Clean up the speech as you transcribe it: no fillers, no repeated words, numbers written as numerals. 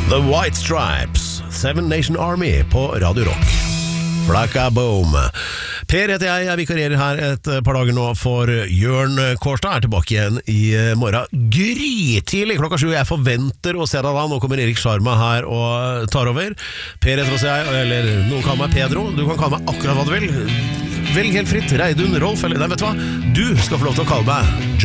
The White Stripes, Seven Nation Army på Radio Rock. Flakka boom. Per heter jeg vikarierer her et par dager nå for Jørn Kårstad. Tilbake igjen i morgen grytidlig 7. Jeg forventer å se deg da. Nå kommer Erik Sharma her og tar over. Per heter også jeg, eller noen kaller meg Pedro. Du kan kalle meg akkurat hva du vil. Velg helt fritt, Reidun, Rolf, eller nei, vet du hva? Du skal få lov til å kalle meg